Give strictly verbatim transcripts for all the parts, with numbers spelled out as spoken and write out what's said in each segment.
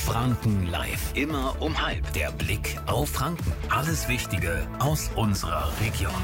Franken live. Immer um halb. Der Blick auf Franken. Alles Wichtige aus unserer Region.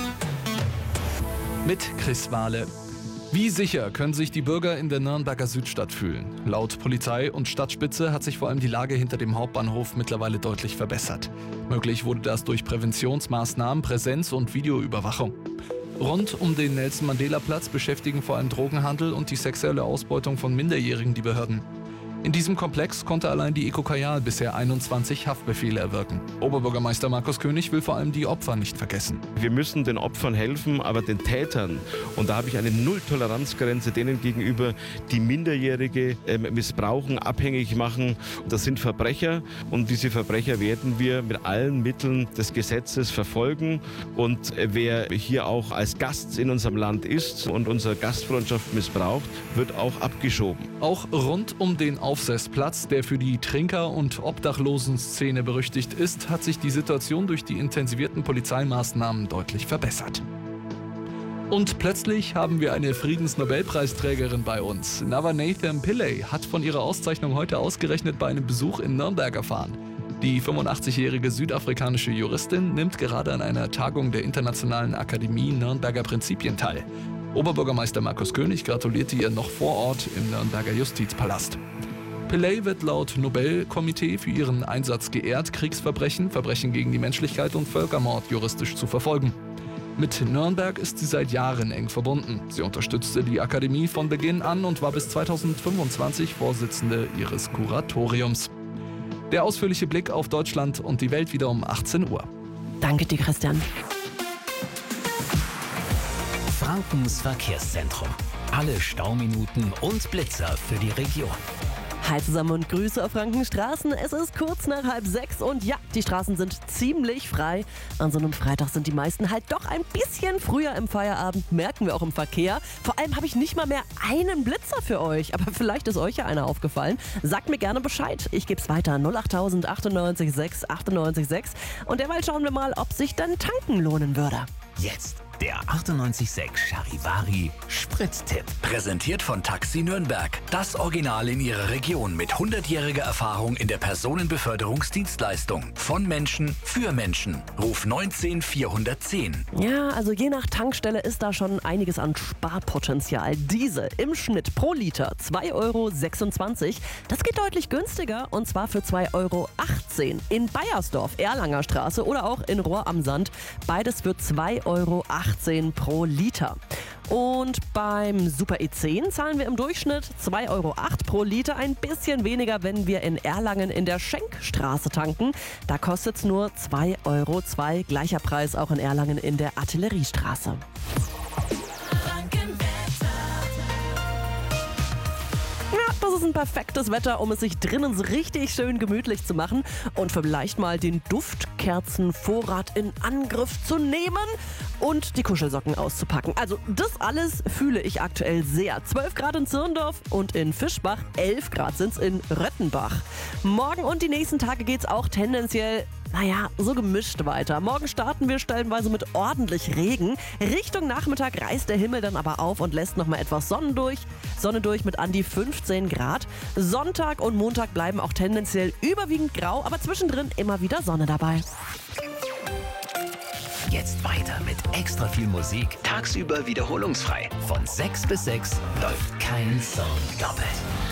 Mit Chris Wahle. Wie sicher können sich die Bürger in der Nürnberger Südstadt fühlen? Laut Polizei und Stadtspitze hat sich vor allem die Lage hinter dem Hauptbahnhof mittlerweile deutlich verbessert. Möglich wurde das durch Präventionsmaßnahmen, Präsenz und Videoüberwachung. Rund um den Nelson-Mandela-Platz beschäftigen vor allem Drogenhandel und die sexuelle Ausbeutung von Minderjährigen die Behörden. In diesem Komplex konnte allein die Eko-Kajal bisher einundzwanzig Haftbefehle erwirken. Oberbürgermeister Markus König will vor allem die Opfer nicht vergessen. Wir müssen den Opfern helfen, aber den Tätern, und da habe ich eine Null-Toleranz-Grenze denen gegenüber, die Minderjährige äh, missbrauchen, abhängig machen. Das sind Verbrecher und diese Verbrecher werden wir mit allen Mitteln des Gesetzes verfolgen. Und äh, wer hier auch als Gast in unserem Land ist und unsere Gastfreundschaft missbraucht, wird auch abgeschoben. Auch rund um den Aufsessplatz, der für die Trinker- und Obdachlosenszene berüchtigt ist, hat sich die Situation durch die intensivierten Polizeimaßnahmen deutlich verbessert. Und plötzlich haben wir eine Friedensnobelpreisträgerin bei uns. Navanathan Pillay hat von ihrer Auszeichnung heute ausgerechnet bei einem Besuch in Nürnberg erfahren. Die fünfundachtzigjährige südafrikanische Juristin nimmt gerade an einer Tagung der Internationalen Akademie Nürnberger Prinzipien teil. Oberbürgermeister Markus König gratulierte ihr noch vor Ort im Nürnberger Justizpalast. Pillay wird laut Nobelkomitee für ihren Einsatz geehrt, Kriegsverbrechen, Verbrechen gegen die Menschlichkeit und Völkermord juristisch zu verfolgen. Mit Nürnberg ist sie seit Jahren eng verbunden. Sie unterstützte die Akademie von Beginn an und war bis zweitausendfünfundzwanzig Vorsitzende ihres Kuratoriums. Der ausführliche Blick auf Deutschland und die Welt wieder um achtzehn Uhr. Danke dir, Christian. Frankens Verkehrszentrum. Alle Stauminuten und Blitzer für die Region. Hi zusammen und Grüße auf Frankenstraßen. Es ist kurz nach halb sechs und ja, die Straßen sind ziemlich frei. An so einem Freitag sind die meisten halt doch ein bisschen früher im Feierabend, merken wir auch im Verkehr. Vor allem habe ich nicht mal mehr einen Blitzer für euch, aber vielleicht ist euch ja einer aufgefallen. Sagt mir gerne Bescheid. Ich gebe es weiter. null acht null acht achtundneunzig sechs achtundneunzig sechs. Und derweil schauen wir mal, ob sich dann tanken lohnen würde. Jetzt der achtundneunzig Komma sechs Charivari Sprittipp. Präsentiert von Taxi Nürnberg. Das Original in ihrer Region mit hundertjähriger Erfahrung in der Personenbeförderungsdienstleistung. Von Menschen für Menschen. Ruf neunzehn vierhundertzehn. Ja, also je nach Tankstelle ist da schon einiges an Sparpotenzial. Diese im Schnitt pro Liter zwei Euro sechsundzwanzig. Das geht deutlich günstiger und zwar für zwei Euro achtzehn. In Baiersdorf, Erlanger Straße oder auch in Rohr am Sand. Beides für zwei Euro achtzehn pro Liter. Und beim Super E zehn zahlen wir im Durchschnitt zwei Euro acht pro Liter, ein bisschen weniger, wenn wir in Erlangen in der Schenkstraße tanken. Da kostet es nur zwei Euro zwei, gleicher Preis auch in Erlangen in der Artilleriestraße. Ja, das ist ein perfektes Wetter, um es sich drinnen so richtig schön gemütlich zu machen und vielleicht mal den Duftkerzenvorrat in Angriff zu nehmen und die Kuschelsocken auszupacken. Also das alles fühle ich aktuell sehr. zwölf Grad in Zirndorf und in Fischbach, elf Grad sind es in Röttenbach. Morgen und die nächsten Tage geht es auch tendenziell, naja, so gemischt weiter. Morgen starten wir stellenweise mit ordentlich Regen. Richtung Nachmittag reißt der Himmel dann aber auf und lässt nochmal etwas Sonne durch. Sonne durch mit an die fünfzehn Grad. Sonntag und Montag bleiben auch tendenziell überwiegend grau, aber zwischendrin immer wieder Sonne dabei. Jetzt weiter mit extra viel Musik. Tagsüber wiederholungsfrei. Von sechs bis sechs läuft kein Song doppelt.